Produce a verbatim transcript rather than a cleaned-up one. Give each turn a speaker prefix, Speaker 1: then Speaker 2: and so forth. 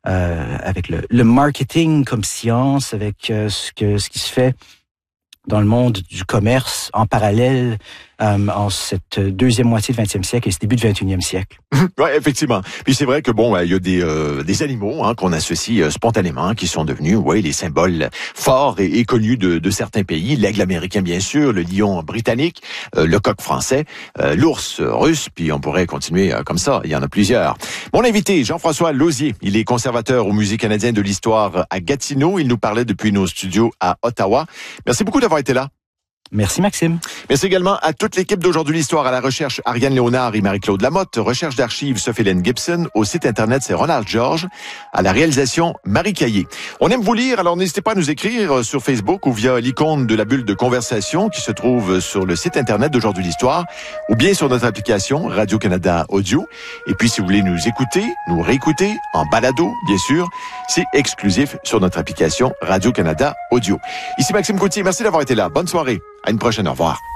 Speaker 1: euh, avec le, le marketing comme science, avec euh, ce que ce qui se fait dans le monde du commerce en parallèle euh, en cette deuxième moitié du vingtième siècle et ce début du vingt et unième siècle.
Speaker 2: Ouais, effectivement. Puis c'est vrai que bon, il y a des euh, des animaux hein, qu'on associe euh, spontanément, qui sont devenus, ouais, les symboles forts et, et connus de, de certains pays. L'aigle américain, bien sûr, le lion britannique, euh, le coq français, euh, l'ours russe. Puis on pourrait continuer euh, comme ça. Il y en a plusieurs. Mon invité, Jean-François Lauzier, il est conservateur au Musée canadien de l'histoire à Gatineau. Il nous parlait depuis nos studios à Ottawa. Merci beaucoup d'avoir été là.
Speaker 1: Merci Maxime.
Speaker 2: Merci également à toute l'équipe d'Aujourd'hui l'Histoire, à la recherche Ariane Léonard et Marie-Claude Lamotte, recherche d'archives Sophie-Hélène Gibson, au site internet c'est Ronald Georges, à la réalisation Marie Caillé. On aime vous lire, alors n'hésitez pas à nous écrire sur Facebook ou via l'icône de la bulle de conversation qui se trouve sur le site internet d'Aujourd'hui l'Histoire ou bien sur notre application Radio-Canada Audio. Et puis si vous voulez nous écouter, nous réécouter en balado, bien sûr, c'est exclusif sur notre application Radio-Canada Audio. Ici Maxime Gauthier, merci d'avoir été là. Bonne soirée. À une prochaine, au revoir.